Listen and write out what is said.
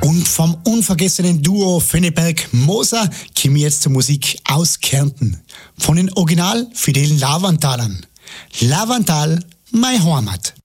Und vom unvergessenen Duo Fenneberg-Moser kommen wir jetzt zur Musik aus Kärnten. Von den original fidelen Lavantalern. Lavantal, mein Heimat.